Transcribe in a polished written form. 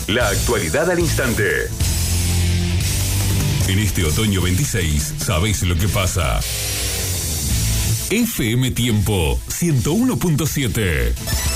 La actualidad al instante. En este otoño 26, ¿sabéis lo que pasa? FM Tiempo 101.7.